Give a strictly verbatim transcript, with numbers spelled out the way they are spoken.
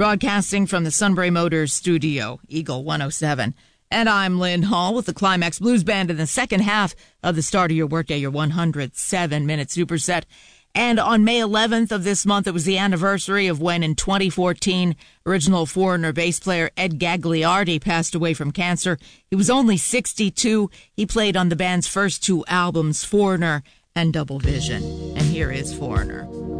Broadcasting from the Sunbury Motors studio, Eagle one oh seven. And I'm Lynn Hall with the Climax Blues Band in the second half of the start of your workday, your one hundred seven minute superset. And on May eleventh of this month, it was the anniversary of when in twenty fourteen, original Foreigner bass player Ed Gagliardi passed away from cancer. He was only sixty-two. He played on the band's first two albums, Foreigner and Double Vision. And here is Foreigner.